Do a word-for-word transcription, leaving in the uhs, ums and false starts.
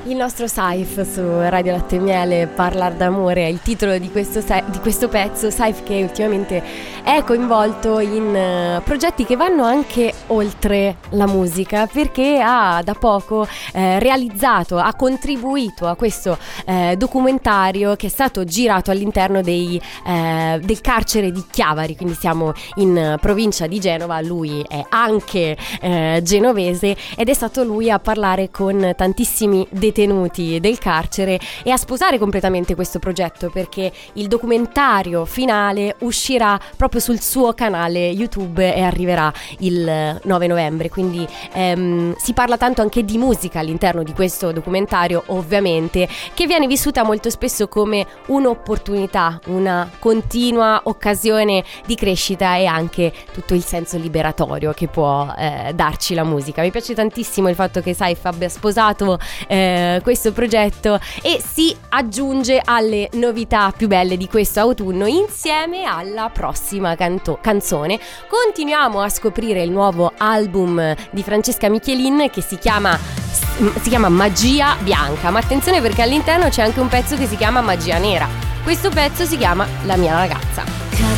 Il nostro Saif su Radio Latte e Miele, Parlar d'amore, è il titolo di questo, di questo pezzo. Saif che ultimamente è coinvolto in uh, progetti che vanno anche oltre la musica, perché ha da poco eh, realizzato, ha contribuito a questo eh, documentario che è stato girato all'interno dei, eh, del carcere di Chiavari, quindi siamo in uh, provincia di Genova. Lui è anche eh, genovese ed è stato lui a parlare con tantissimi detenuti del carcere e a sposare completamente questo progetto, perché il documentario finale uscirà proprio sul suo canale YouTube e arriverà il nove novembre. Quindi ehm, si parla tanto anche di musica all'interno di questo documentario, ovviamente, che viene vissuta molto spesso come un'opportunità, una continua occasione di crescita e anche tutto il senso liberatorio che può eh, darci la musica. Mi piace tantissimo il fatto che Saif abbia sposato eh, questo progetto e si aggiunge alle novità più belle di questo autunno insieme alla prossima canto- canzone. Continuiamo a scoprire il nuovo album di Francesca Michelin che si chiama si chiama Magia Bianca, ma attenzione perché all'interno c'è anche un pezzo che si chiama Magia Nera. Questo pezzo si chiama La mia ragazza.